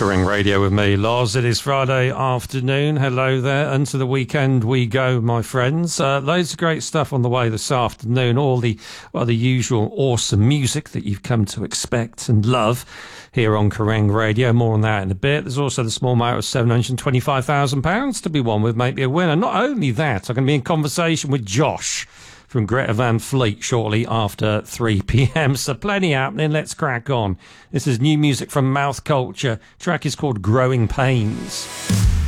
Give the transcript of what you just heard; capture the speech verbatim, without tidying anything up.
Kerrang Radio with me, Loz. It is Friday afternoon. Hello there. Into the weekend we go, my friends. Uh, loads of great stuff on the way this afternoon. All the, well, the usual awesome music that you've come to expect and love here on Kerrang Radio. More on that in a bit. There's also the small amount of seven hundred twenty-five thousand pounds to be won with Make Me a Winner. Not only that, I'm going to be in conversation with Josh from Greta Van Fleet shortly after three p.m. So plenty happening. Let's crack on. This is new music from Mouth Culture. The track is called Growing Pains.